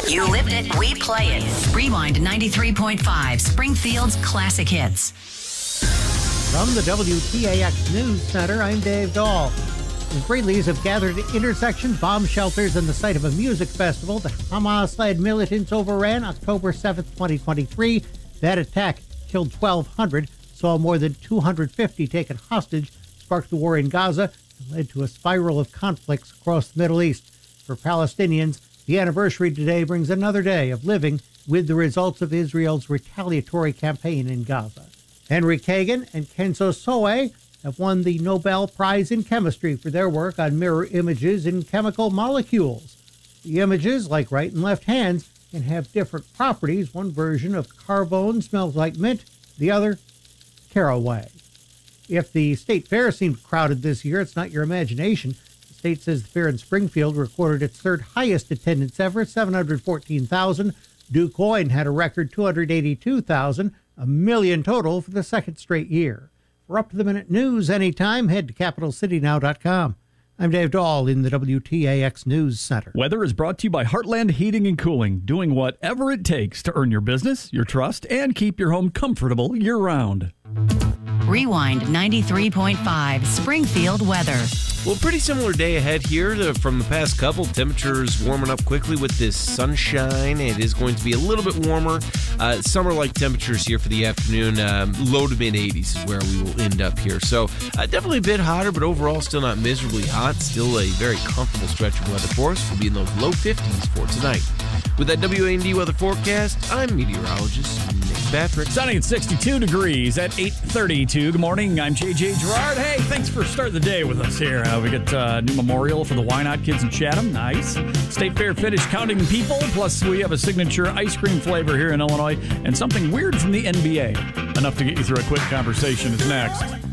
You lived it, we play it. Rewind 93.5, Springfield's classic hits. From the WTAX News Center, I'm Dave Dahl. Israelis have gathered at intersections, bomb shelters, and the site of a music festival that Hamas-led militants overran October 7th, 2023. That attack killed 1,200, saw more than 250 taken hostage, sparked the war in Gaza, and led to a spiral of conflicts across the Middle East. For Palestinians, the anniversary today brings another day of living with the results of Israel's retaliatory campaign in Gaza. Henry Kagan and Kenzo Soe have won the Nobel Prize in Chemistry for their work on mirror images in chemical molecules. The images, like right and left hands, can have different properties. One version of Carbone smells like mint, the other, caraway. If the state fair seemed crowded this year, it's not your imagination. The state says the fair in Springfield recorded its third highest attendance ever, 714,000. DuQuoin had a record 282,000, a million total for the second straight year. For up-to-the-minute news anytime, head to CapitalCityNow.com. I'm Dave Dahl in the WTAX News Center. Weather is brought to you by Heartland Heating and Cooling, doing whatever it takes to earn your business, your trust, and keep your home comfortable year-round. Rewind 93.5, Springfield weather. Well, pretty similar day ahead here from the past couple. Temperatures warming up quickly with this sunshine. It is going to be a little bit warmer. Summer-like temperatures here for the afternoon. Low to mid-80s is where we will end up here. So definitely a bit hotter, but overall still not miserably hot. Still a very comfortable stretch of weather for us. We'll be in those low 50s for tonight. With that WAND weather forecast, I'm meteorologist Nick Patrick. Sunny at 62 degrees at 8:32. Good morning. I'm JJ Gerard. Hey, thanks for starting the day with us here. We got a new memorial for the Why Not kids in Chatham. Nice. State Fair finish counting people. Plus, we have a signature ice cream flavor here in Illinois and something weird from the NBA. Enough to get you through a quick conversation is next.